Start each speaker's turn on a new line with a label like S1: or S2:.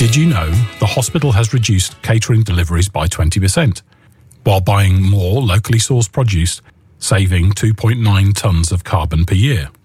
S1: Did you know the hospital has reduced catering deliveries by 20%, while buying more locally sourced produce, saving 2.9 tonnes of carbon per year?